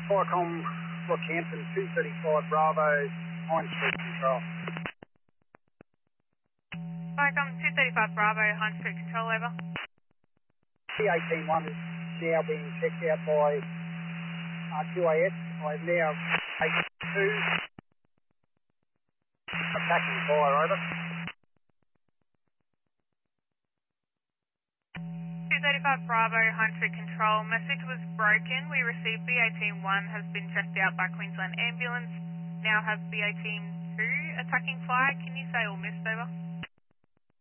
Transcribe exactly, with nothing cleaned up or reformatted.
Viacom, Rockhampton, two thirty-five Bravo, Hines Street Control. Viacom, two thirty-five Bravo, Hines Street Control, over. C eighteen one is now being checked out by uh, Q A S. I now eight two attacking fire, over. two thirty-five Bravo, Hines Street Control. Message was broken. We received B A Team one has been checked out by Queensland Ambulance. Now have B A Team two attacking fire. Can you say all missed, over?